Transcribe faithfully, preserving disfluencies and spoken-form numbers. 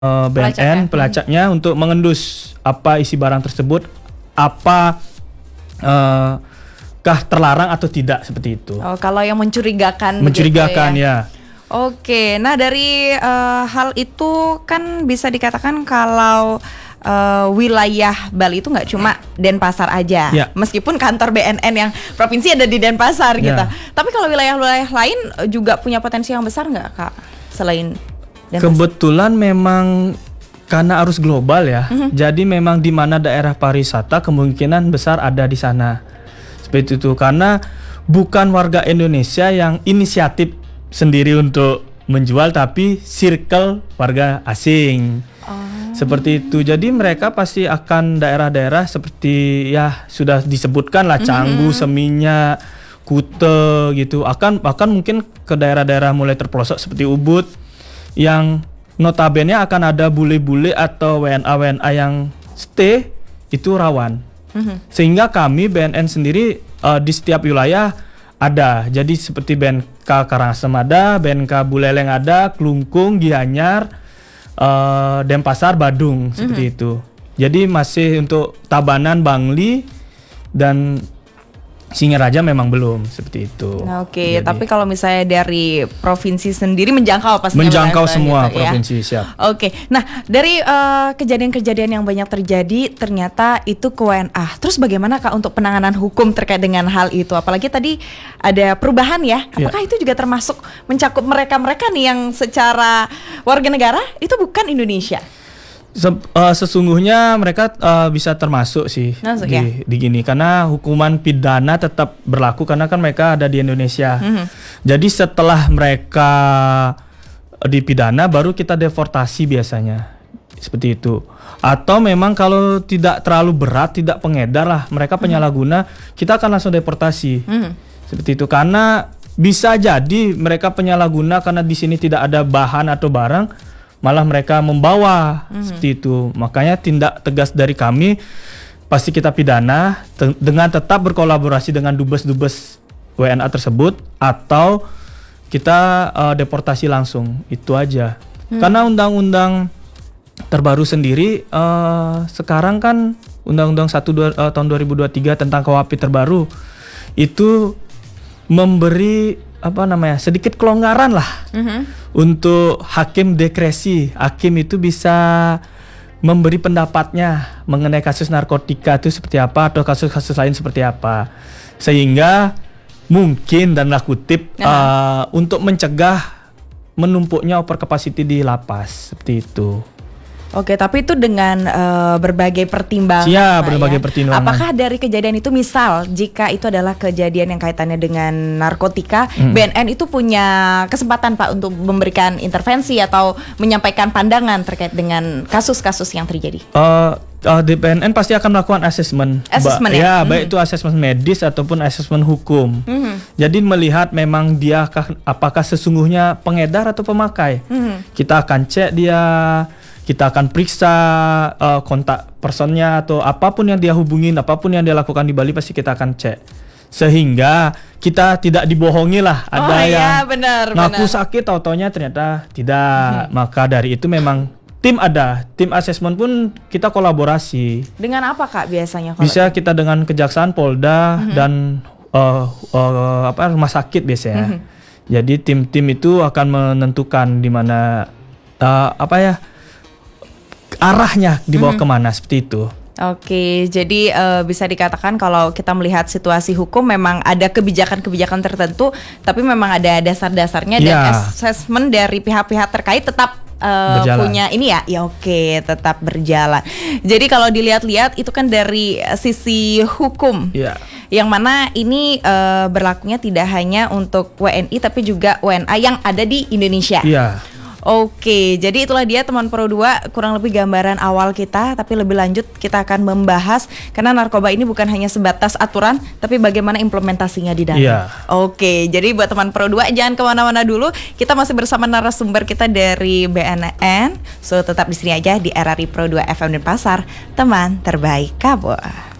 uh, B N N Pelacaknya. pelacaknya untuk mengendus apa isi barang tersebut, apa uh, kah terlarang atau tidak, seperti itu. Oh, kalau yang mencurigakan. Mencurigakan gitu ya. Oke, nah dari uh, hal itu kan bisa dikatakan kalau uh, wilayah Bali itu nggak cuma Denpasar aja, Ya. meskipun kantor B N N yang provinsi ada di Denpasar Ya. gitu. Tapi kalau wilayah-wilayah lain juga punya potensi yang besar nggak, Kak? Selain Denpasar? Kebetulan memang karena arus global ya, Mhm. jadi memang di mana daerah pariwisata kemungkinan besar ada di sana. Seperti itu, karena bukan warga Indonesia yang inisiatif sendiri untuk menjual, tapi circle warga asing. Oh. Seperti itu. Jadi mereka pasti akan daerah-daerah seperti ya sudah disebutkan lah, Canggu, Seminyak, Kute gitu. Akan bahkan mungkin ke daerah-daerah mulai terpelosok seperti Ubud yang notabene akan ada bule-bule atau W N A W N A yang stay, itu rawan. Mhm. Sehingga kami B N N sendiri uh, di setiap wilayah ada. Jadi seperti B N K Karangasem ada, B N K Buleleng ada, Klungkung, Gianyar, uh, Denpasar, Badung, seperti itu. Jadi masih untuk Tabanan, Bangli, dan Singaraja memang belum, seperti itu. Nah, Oke, Jadi, tapi kalau misalnya dari provinsi sendiri menjangkau pastinya menjangkau wilayah semua gitu ya. provinsi, siap. Oke, nah dari eh, kejadian-kejadian yang banyak terjadi ternyata itu ke W N A. Terus bagaimana Kak untuk penanganan hukum terkait dengan hal itu? Apalagi tadi ada perubahan ya. Apakah itu juga termasuk mencakup mereka-mereka nih yang secara warga negara itu bukan Indonesia? Se- uh, sesungguhnya mereka uh, bisa termasuk sih Masuk, di, ya? di gini, karena hukuman pidana tetap berlaku karena kan mereka ada di Indonesia. Mhm. Jadi setelah mereka dipidana baru kita deportasi biasanya, seperti itu. Atau memang kalau tidak terlalu berat, tidak pengedar lah, mereka penyalahguna, kita akan langsung deportasi. Mhm. Seperti itu, karena bisa jadi mereka penyalahguna karena di sini tidak ada bahan atau barang, malah mereka membawa, Mhm. seperti itu. Makanya tindak tegas dari kami pasti kita pidana te- dengan tetap berkolaborasi dengan dubes-dubes W N A tersebut, atau kita uh, deportasi langsung, itu aja. Karena undang-undang terbaru sendiri uh, sekarang kan Undang-Undang satu dua, uh, tahun dua ribu dua puluh tiga tentang K U H P terbaru itu memberi apa namanya sedikit kelonggaran lah Mhm. untuk hakim diskresi. Hakim itu bisa memberi pendapatnya mengenai kasus narkotika itu seperti apa atau kasus-kasus lain seperti apa, sehingga mungkin dan lah kutip uh, untuk mencegah menumpuknya over capacity di lapas, seperti itu. Oke, tapi itu dengan eh, berbagai pertimbangan. Iya, Pak, berbagai ya. pertimbangan. Apakah dari kejadian itu, misal jika itu adalah kejadian yang kaitannya dengan narkotika, Hmm. B N N itu punya kesempatan Pak untuk memberikan intervensi atau menyampaikan pandangan terkait dengan kasus-kasus yang terjadi? Uh, uh, di B N N pasti akan melakukan asesmen, Assessment, ba- ya? ya, baik Mhm. itu asesmen medis ataupun asesmen hukum. Mhm. Jadi melihat memang dia kah- apakah sesungguhnya pengedar atau pemakai. Mhm. Kita akan cek dia, kita akan periksa uh, kontak personnya atau apapun yang dia hubungin, apapun yang dia lakukan di Bali pasti kita akan cek. Sehingga kita tidak dibohongi lah, ada Oh, iya, yang benar, ngaku benar. sakit tau-taunya ternyata tidak. Maka dari itu memang tim ada, tim asesmen pun kita kolaborasi. Dengan apa Kak biasanya? kalau- Bisa kita dengan Kejaksaan, Polda, dan uh, uh, apa rumah sakit biasanya. Jadi tim-tim itu akan menentukan di mana uh, apa ya arahnya dibawa kemana, seperti itu. Oke, jadi eh, bisa dikatakan kalau kita melihat situasi hukum memang ada kebijakan-kebijakan tertentu, tapi memang ada dasar-dasarnya dan Iya. asesmen dari pihak-pihak terkait tetap eh, Berjalan. punya ini ya, ya oke, tetap berjalan. Jadi kalau dilihat-lihat itu kan dari eh, sisi hukum, Iya. yang mana ini eh, berlakunya tidak hanya untuk W N I tapi juga W N A yang ada di Indonesia. Iya. Oke, jadi itulah dia teman Pro dua, kurang lebih gambaran awal kita, tapi lebih lanjut kita akan membahas karena narkoba ini bukan hanya sebatas aturan, tapi bagaimana implementasinya di dalam. Iya. Oke, jadi buat teman Pro dua jangan kemana-mana dulu, kita masih bersama narasumber kita dari B N N, so tetap di sini aja di R R I Pro dua F M Denpasar, teman terbaik Kabo.